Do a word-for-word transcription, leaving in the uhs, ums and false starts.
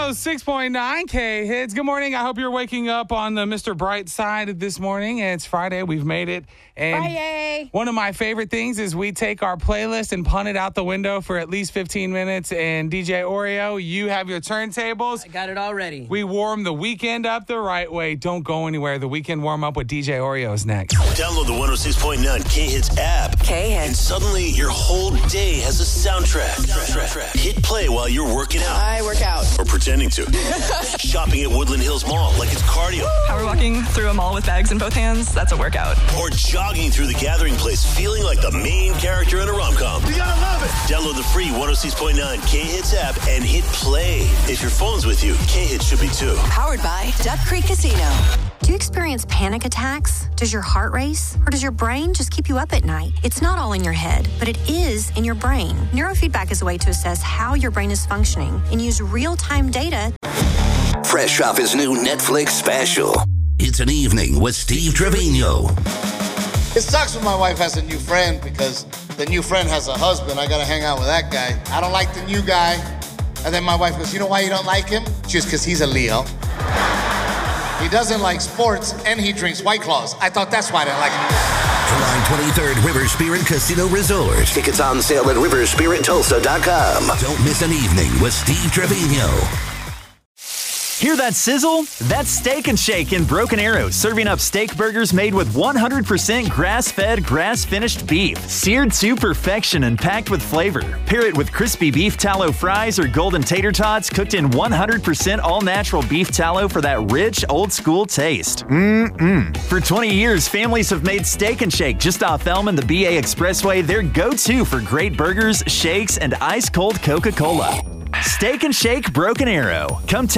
oh six point nine K-Hits. Good morning. I hope you're waking up on the Mister Bright side this morning. It's Friday. We've made it. And Friday. One of my favorite things is we take our playlist and punt it out the window for at least fifteen minutes. And D J Oreo, you have your turntables. I got it all ready. We warm the weekend up the right way. Don't go anywhere. The weekend warm up with D J Oreo is next. Download the one oh six point nine K-Hits app. K-Hits. And suddenly your whole day has a soundtrack. Hit play while you're working out. I work out. Or pretending to. Shopping at Woodland Hills Mall like it's cardio. Power walking through a mall with bags in both hands, that's a workout. Or jogging through the gathering place feeling like the main character in a rom-com. You gotta love it. Download the free one oh six point nine K-Hits app and hit play. If your phone's with you, K-Hits should be too. Powered by Duck Creek Casino. Do you experience panic attacks? Does your heart race? Or does your brain just keep you up at night? It's not all in your head, but it is in your brain. Neurofeedback is a way to assess how your brain is functioning and use real-time data. Fresh off his new Netflix special, It's an Evening with Steve Trevino. It sucks when my wife has a new friend because the new friend has a husband. I gotta hang out with that guy. I don't like the new guy. And then my wife goes, you know why you don't like him? Just because he's a Leo. He doesn't like sports and he drinks White Claws. I thought that's why I didn't like him. July twenty-third, River Spirit Casino Resort. Tickets on sale at river spirit tulsa dot com. Don't miss an evening with Steve Trevino. Hear that sizzle? That's Steak and Shake in Broken Arrow, serving up steak burgers made with one hundred percent grass-fed, grass-finished beef, seared to perfection and packed with flavor. Pair it with crispy beef tallow fries or golden tater tots cooked in one hundred percent all-natural beef tallow for that rich, old-school taste. Mmm-mmm. For twenty years, families have made Steak and Shake just off Elm and the B A Expressway their go-to for great burgers, shakes, and ice-cold Coca-Cola. Steak and Shake Broken Arrow. Come